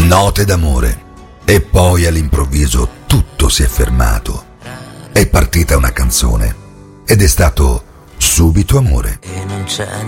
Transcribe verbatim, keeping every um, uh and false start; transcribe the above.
note d'amore. E poi all'improvviso tutto si è fermato. È partita una canzone ed è stato subito amore. E non c'è